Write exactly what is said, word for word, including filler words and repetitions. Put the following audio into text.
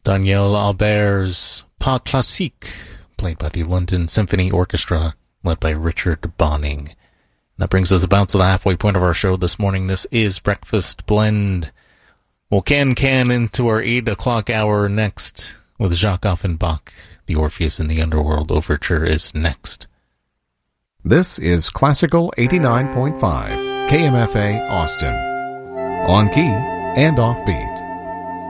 Daniel Albert's Pas Classique, played by the London Symphony Orchestra, led by Richard Bonning. That brings us about to the halfway point of our show this morning. This is Breakfast Blend. We'll can-can into our eight o'clock hour next with Jacques Offenbach. The Orpheus in the Underworld Overture is next. This is Classical eighty-nine point five, K M F A Austin. On key and offbeat.